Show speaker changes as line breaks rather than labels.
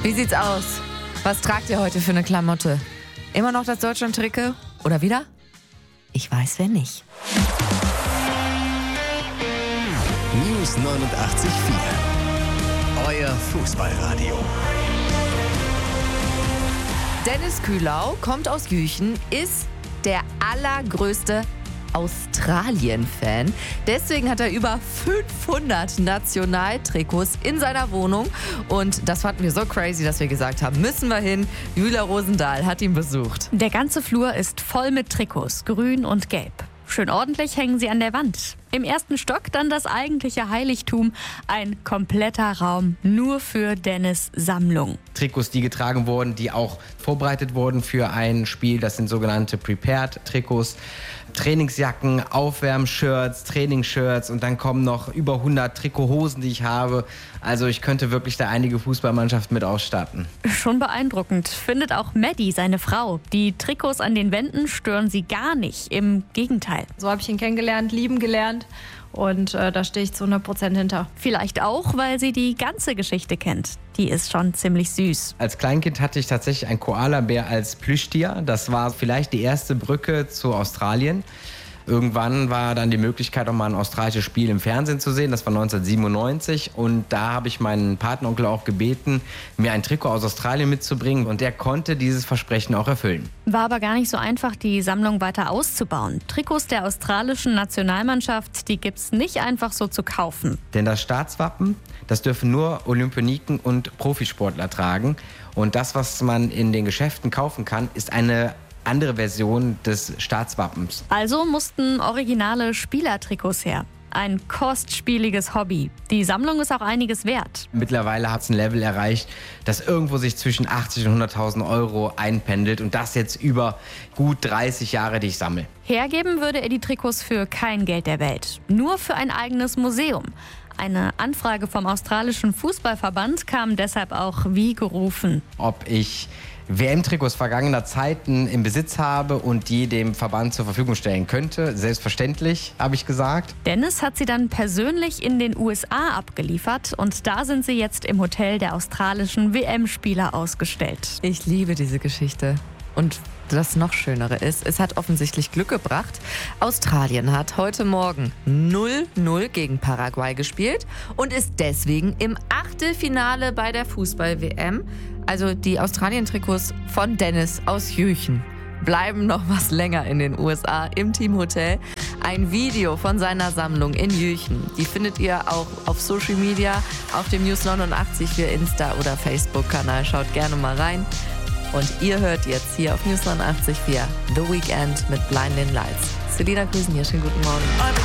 Wie sieht's aus? Was tragt ihr heute für eine Klamotte? Immer noch das Deutschland-Trikot? Oder wieder? Ich weiß, wer nicht.
News 89.4. Euer Fußballradio.
Dennis Kühlau kommt aus Jüchen, ist der allergrößte Australien-Fan. Deswegen hat er über 500 Nationaltrikots in seiner Wohnung. Und das fanden wir so crazy, dass wir gesagt haben, müssen wir hin. Julia Rosendahl hat ihn besucht.
Der ganze Flur ist voll mit Trikots, grün und gelb. Schön ordentlich hängen sie an der Wand. Im ersten Stock dann das eigentliche Heiligtum, ein kompletter Raum nur für Dennis' Sammlung.
Trikots, die getragen wurden, die auch vorbereitet wurden für ein Spiel. Das sind sogenannte Prepared-Trikots. Trainingsjacken, Aufwärmshirts, Trainingsshirts und dann kommen noch über 100 Trikothosen, die ich habe. Also ich könnte wirklich da einige Fußballmannschaften mit ausstatten.
Schon beeindruckend, findet auch Maddie, seine Frau. Die Trikots an den Wänden stören sie gar nicht, im Gegenteil.
So habe ich ihn kennengelernt, lieben gelernt und da stehe ich zu 100% hinter.
Vielleicht auch, weil sie die ganze Geschichte kennt. Die ist schon ziemlich süß.
Als Kleinkind hatte ich tatsächlich einen Koalabär als Plüschtier. Das war vielleicht die erste Brücke zu Australien. Irgendwann war dann die Möglichkeit, auch mal ein australisches Spiel im Fernsehen zu sehen. Das war 1997 und da habe ich meinen Patenonkel auch gebeten, mir ein Trikot aus Australien mitzubringen und der konnte dieses Versprechen auch erfüllen.
War aber gar nicht so einfach, die Sammlung weiter auszubauen. Trikots der australischen Nationalmannschaft, die gibt's nicht einfach so zu kaufen.
Denn das Staatswappen, das dürfen nur Olympioniken und Profisportler tragen und das, was man in den Geschäften kaufen kann, ist eine andere Version des Staatswappens.
Also mussten originale Spielertrikots her. Ein kostspieliges Hobby. Die Sammlung ist auch einiges wert.
Mittlerweile hat es ein Level erreicht, das irgendwo sich zwischen 80 und 100.000 Euro einpendelt und das jetzt über gut 30 Jahre, die ich sammle.
Hergeben würde er die Trikots für kein Geld der Welt. Nur für ein eigenes Museum. Eine Anfrage vom australischen Fußballverband kam deshalb auch wie gerufen.
Ob ich WM-Trikots vergangener Zeiten im Besitz habe und die dem Verband zur Verfügung stellen könnte. Selbstverständlich, habe ich gesagt.
Dennis hat sie dann persönlich in den USA abgeliefert und da sind sie jetzt im Hotel der australischen WM-Spieler ausgestellt.
Ich liebe diese Geschichte. Und das noch Schönere ist, es hat offensichtlich Glück gebracht. Australien hat heute Morgen 0-0 gegen Paraguay gespielt und ist deswegen im Achtelfinale bei der Fußball-WM. Also die Australien-Trikots von Dennis aus Jüchen bleiben noch was länger in den USA im Teamhotel. Ein Video von seiner Sammlung in Jüchen, die findet ihr auch auf Social Media, auf dem News 89 für Insta- oder Facebook-Kanal. Schaut gerne mal rein. Und ihr hört jetzt hier auf News 89.4 The Weekend mit Blinding Lights. Selina Küsen hier, schönen guten Morgen.